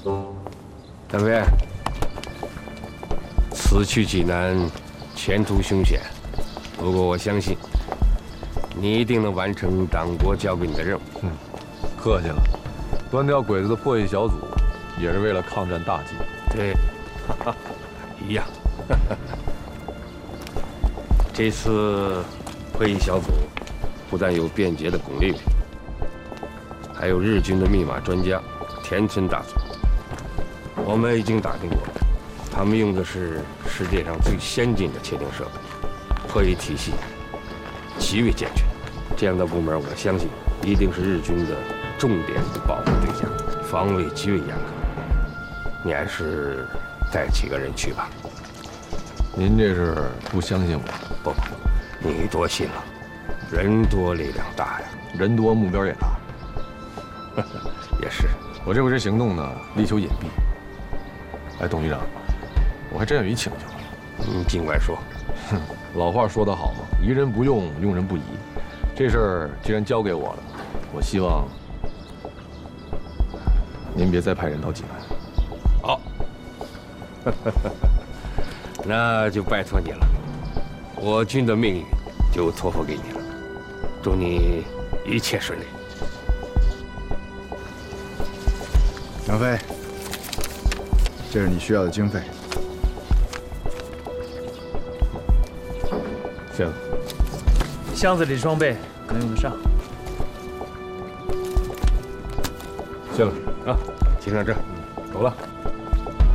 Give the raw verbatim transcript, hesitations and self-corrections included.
大飞，此去济南，前途凶险。不过我相信，你一定能完成党国交给你的任务。 嗯，客气了。端掉鬼子的破译小组，也是为了抗战大计。 对，哈哈，一样。哈哈。这次破译小组不但有便捷的巩立伟，还有日军的密码专家田村大佐。我们已经打听过了，他们用的是世界上最先进的窃听设备，破译体系极为健全。这样的部门，我相信一定是日军的重点保护对象，防卫极为严格。你还是带几个人去吧。 您这是不相信我？ 不，你多心了。人多力量大呀， 人多目标也大。 也是， 我这回这行动呢，力求隐蔽。哎，董局长，我还真有一请求。 嗯，尽管说。 哼，老话说得好嘛，疑人不用，用人不疑。这事儿既然交给我了，我希望您别再派人到济南。 好，那就拜托你了。我军的命运就托付给你了，祝你一切顺利。 杨飞，这是你需要的经费。 行。 箱子里装备能用得上。 行了啊，请上车，走了。